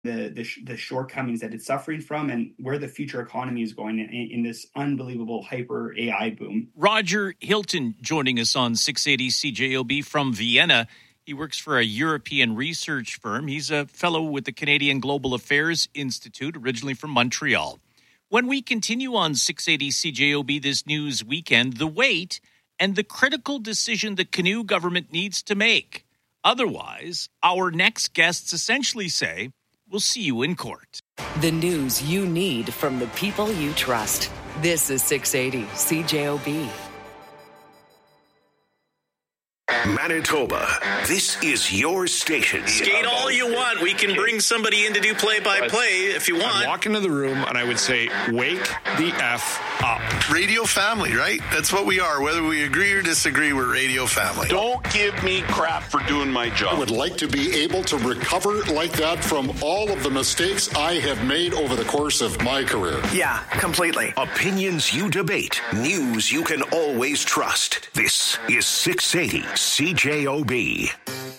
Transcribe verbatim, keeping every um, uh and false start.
the the, sh- the shortcomings that it's suffering from and where the future economy is going in, in this unbelievable hyper A I boom. Roger Hilton joining us on six eighty C J O B from Vienna. He works for a European research firm. He's a fellow with the Canadian Global Affairs Institute, originally from Montreal. When we continue on six eighty C J O B this news weekend, the wait and the critical decision the Canoe government needs to make. Otherwise, our next guests essentially say, we'll see you in court. The news you need from the people you trust. This is six eighty C J O B. Manitoba, this is your station. Skate all you want. We can bring somebody in to do play-by-play if you want. I'd walk into the room and I would say, wake the F up. Radio family, right? That's what we are. Whether we agree or disagree, we're radio family. Don't give me crap for doing my job. I would like to be able to recover like that from all of the mistakes I have made over the course of my career. Yeah, completely. Opinions you debate. News you can always trust. This is six eighty C J O B.